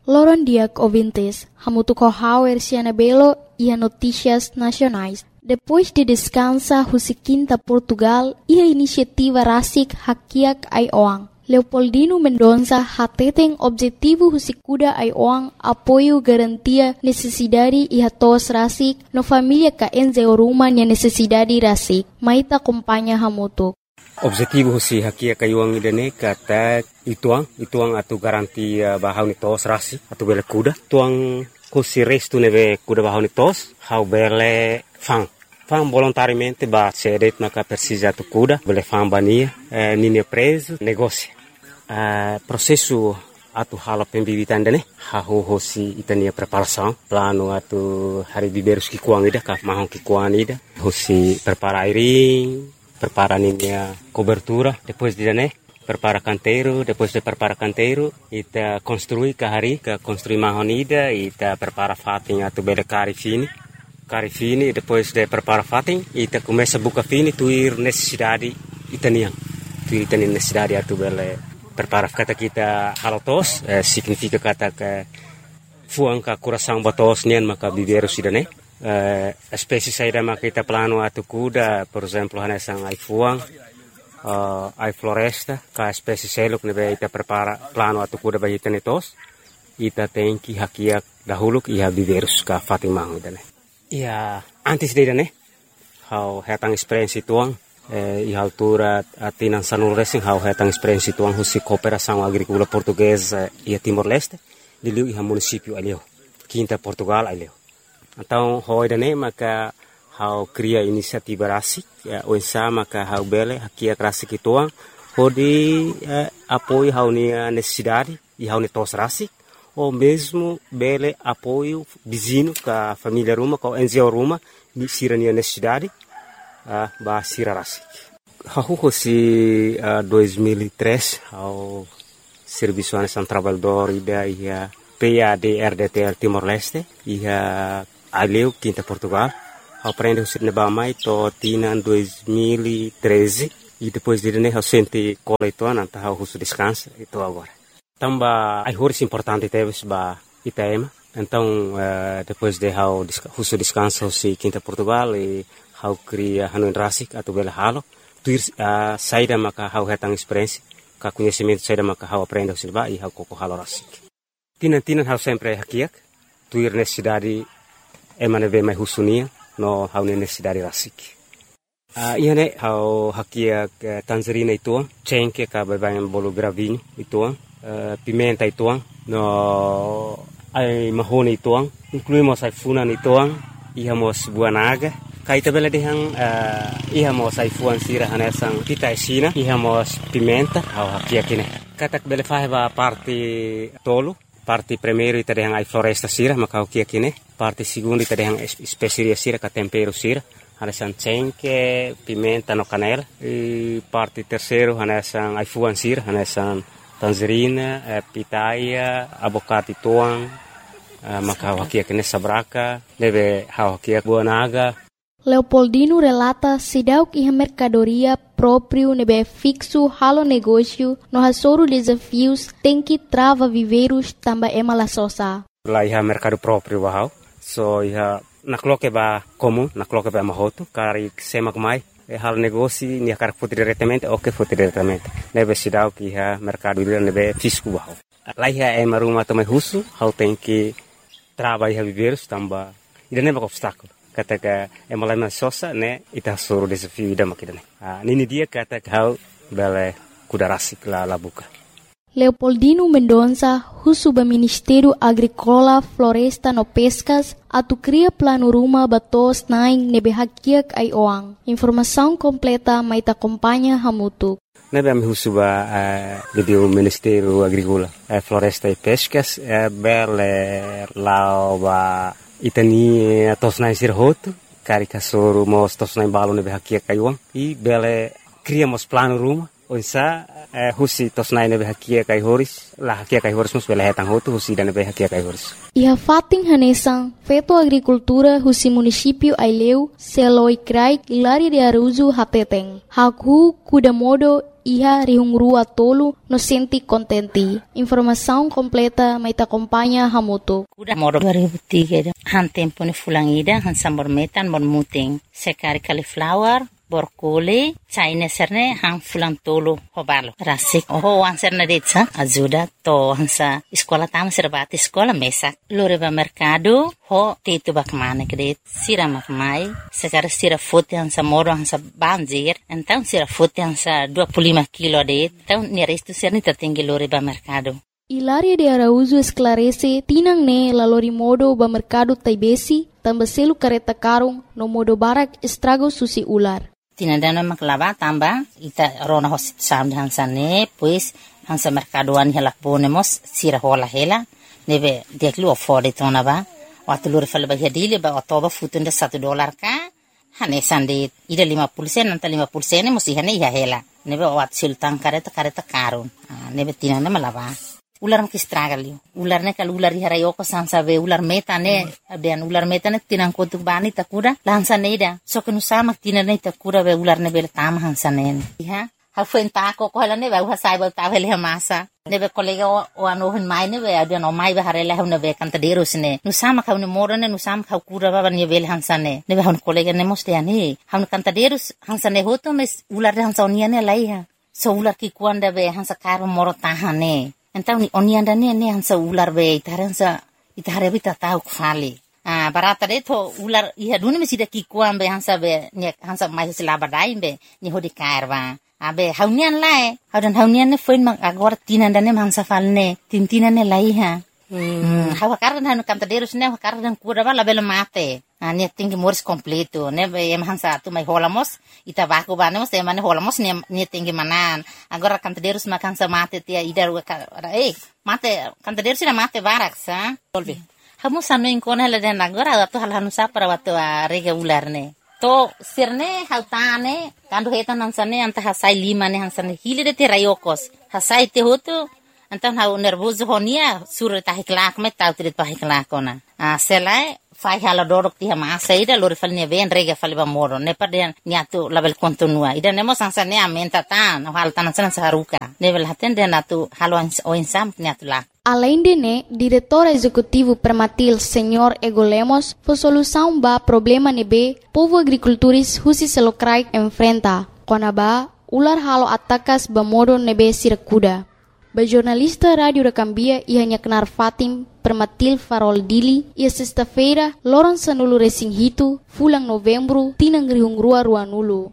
Loron diak ouvintes, hamutu kohauer siana belo e notícias nacionais. Depois de descansa Husiquinta Portugal e a iniciativa Rasik Hakiak Aioang. Leopoldino Mendonça hateten objetivo Husikuda Aioang apoio garantia necessidade e hatos Rasik no família ka enze oruma nia necessidade Rasik. Maita acompanha hamutu. Objetivo Husi Hakiak Aioang idane kata ituang atu garantia bahau ni tos Rasik atu bele kuda. Tuang Husi restu neve kuda bahau ni tos hau bele fang volontariamente ba cedet maka persija tu kuda bele fang bania nini preso negócio processo atu hala pembibitan dane hahu hosi itania preparação plano atu hari biberus ki kuang ida ka mahon ki kuang ida hosi prepara airing prepara ninia cobertura depois de dane prepara canteiro depois de prepara canteiro ita construir ka hari ka construir mahon ida ita prepara fating atu bele cari fini depois de prepara fating ita começa buka fini tuir necessidade itanian necessidade atu bele prepara kata kita halotos significa kata ke fuang ka coração batos nian maka biberu sidane espécie saída maka kita plano atu kuda por exemplo hanesang ai fuang ai floresta ka espécie seluk nebe ita prepara plano atu kuda ba itanetos ita tem que hakiak dahulu iha biberus ka fatimang idane. Ia antes de né, how hetang experiência tuang e altura atinan sanul racing how hetang experiência tuang husi cooperação agrícola portuguesa e Timor Leste de liu e município alio Quinta Portugal alio. Então how né maka how cria inisiativa Rasik o sama ka how bele hakia Rasik tuang hodi apoio how ni necessidade e how ni tos Rasik ou mesmo bele apoio vizinho com a família Ruma, com a NGO Ruma, sirania necessidade, ba sira Rasik. Hahu si 2003 ao Serviço Nacional Trabalhador ida ia PAD-RDTL Timor Leste ia aleu Quinta Portugal. Aprende o sir nebamai to tina 2013 e depois de né sente coletor anta hahu descansa itu agora. Tamba ai horas importante teves ba Itaema. Então depois de how husu descanso si Quinta Portugal e how cria hanuin Rasik atau bela halo tuir saída maka how hetang experiência ka conhecimento saída maka how aprende o silba e how koko halo Rasik. Tinan how sempre hakiak tuir necessidade emane ve mai husunia no how necessidade Rasik. Iane how hakiak Tanzarina ituang cengke ka babayan bolo gravinho ituang pimenta ituang no ai mahone ituang incluímos ai funan ituang ihamos buanaga kaita bela dehang ihamos ai fuan sira hanesang pita esina ihamos pimenta au hakia kine katak bele faheba parte tolu parte primeiro ita dehang ai floresta sira maka hakia kine parte segundo ita dehang especiaria sira ka tempero sira hanesang cengke pimenta no canela e parte terceiro hanesang ai fuan sira hanesang tangerina, pitaia, abocate tuang, maka hakiak nessa braca, deve hakiak buanaga. Leopoldino relata sidauk iha mercadoria próprio nebe fixo halo negócio no hasoro desafios tem que trava viveiros tamba emala sosa. Lá iha mercado próprio bahau, so iha nakloke ba comum, nakloke ba mahoto, kari semak mai. Hal negócio ni akar foto diretamente ou que foto diretamente nebe sidau que ha mercado dele nebe fisco bahau lá é maruma também russo how tem que trabalhar viveiros tamba ida nebe obstáculo kata ka malama sosa né ita soro desafio ida makidane nini dia kata how bele kuda Rasik la buka. Leopoldino Mendonça, Husuba Ministério Agrícola, Floresta no Pescas, atu cria plano ruma batos naing nebe hakiak Aioang. Informação completa mai ta acompanha hamutu. Nebe am Husuba do Ministério Agrícola, Floresta e Pescas, bele lauba itani tos naing sirhoto, karika soro mos tos naing balo nebe hakiak Aioang e bele criamos plano ruma. Oisa husi tosnai nebe hakia kai horis la hakia kai horis mus bela hetang hotu husi dan nebe hakia kai horis. Iha fating hanesang Feto Agricultura husi município Aileu Seloi Krai Ilari de Araújo Hateteng. Haku kudamodo iha rihungrua tolu no senti contenti. Informação completa mai ta acompanha Hamuto. Kudamodo 2003 han tempo ni fulangida han sambor metan mon muting. Sekari cauliflower borkole China serne hang fulang tolo hobalo rasik ho anserne detsa ajuda to hansa sekolah tam serbati sekolah mesak loreba mercado ho tetu bakmane kede sira makmai sekarang sira fote hansa moro hansa banjir então sira fote hansa 25 kilo de então nerestu serni tertinggi loreba mercado. Hilaria de Araújo esclarece tinang ne lalori modo ba mercado taibesi tambaselu kareta karung no modo barak estrago susi ular. Tinandana maklava tamba ita rona hosit sam hansa ne pues hansa mercadoan hela ponemos sira hola hela neve deklu afford itona ba watulur fal ba hedile ba otoba futunda $1 ka hane sande ida 50 sen anta 50 sen musi hane ya hela neve wat sultan kareta karun neve tinana malava ular makistragali ular ne kal ular harayoko sansa be ular metane abian ular metane tinang kotuk bani takura lansa neida so kenu sama tinane takura be ular ne bel tam hansa ne ha ha fuenta ko hala ne ba sai ba ta vele masa ne be kolega o ano hin mai ne be abian o mai be harela ne be kanta derus ne nu sama ka ne morane nu sama ka kura ba ne bel hansa ne be hon kolega ne moste ani han kanta derus hansa ne hoto mes ular hansa oniane laiha so ular ki kuanda be hansa karo moro tahane. Então ni onianda ne hansa ular be itare bita tau khali barata de to ular iha duni mesi de kikuan be hansa mai sila badai be ni hodi kairwa abe haunian lai haunian ne foin mak agor tinanda ne hansa falne tintina ne lai ha hawa kardan hanu kanta derus ne kardan kura bala bela mate ne tingi mors completo ne be hansa tu mai holamos ita baku banemos te mane holamos ne tingi manan agora kanta derus mak hansa mate tia idar mate kanta derus na mate barak sa tolbi hamu sanu inkona la den agora tu hal hanu sa para watu rega ular ne to sirne hautane kandu hetan hansane anta hasai 5 ne hansane hile de te rayokos hasai te hotu antan hau nervoso honia sur ta hiklak me tau trit pa hiklakona selai fai hala dorok ti ma saida lori falne ven rega faliba moro ne paden niatu label kontinua ida nemo sansane amenta tan hal tan san saruka level haten den atu halo o insam niatu la. Além de ne, diretor executivo Permatil Senhor Ego Lemos, foi solução ba problema nebe povo agricultores husi selokrai enfrenta. Konaba ular halo atakas ba modo nebe sirakuda. Ba jornalista Radio da Cambia ia kenar Fatim Permatil Farol Dili ia sexta-feira loron sanulu resing hitu fulang novembro tinang rihungrua ruanulu.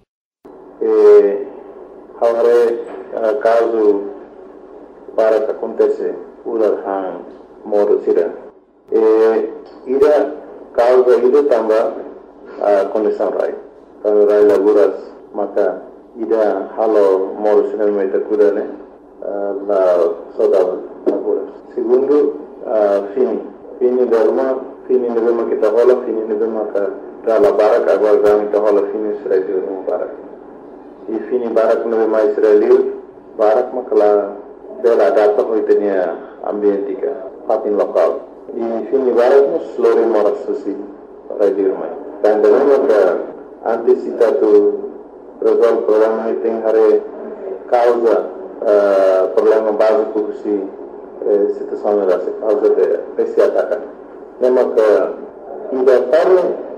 Caso para que acontece ular han modo sira ida causa ida tamba condição rai kalau rai laburas maka ida halo modo sira meta kudane la saudade laburas segundo fini derma kita hola fini derma ka la barak agora gami ta hola fini sira no barak e fini barak no mais israeli barak makala bela data hoitenia ambientika fatin lokal di sini barat mus lori moras susi radio mai dan dengan ke antisipatu resolve problema iting hare causa problema básico si situação rasa causa de pesiataka nemak ida parle